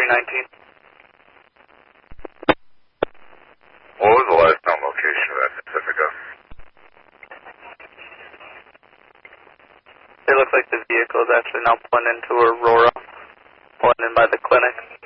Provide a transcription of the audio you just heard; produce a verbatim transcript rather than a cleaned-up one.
nineteen. What was the last known location of that Pacifica? It looks like the vehicle is actually now pulling into Aurora, pulling in by the clinic.